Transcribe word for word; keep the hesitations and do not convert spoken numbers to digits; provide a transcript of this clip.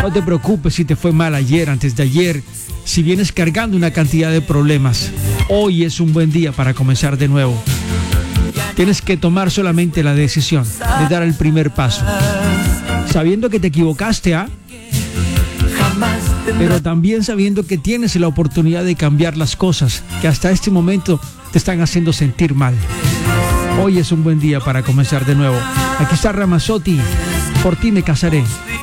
No te preocupes si te fue mal ayer, antes de ayer, si vienes cargando una cantidad de problemas. Hoy es un buen día para comenzar de nuevo. Tienes que tomar solamente la decisión de dar el primer paso, sabiendo que te equivocaste, ¿ah? Pero también sabiendo que tienes la oportunidad de cambiar las cosas que hasta este momento te están haciendo sentir mal. Hoy es un buen día para comenzar de nuevo. Aquí está Ramazzotti, Por ti me casaré.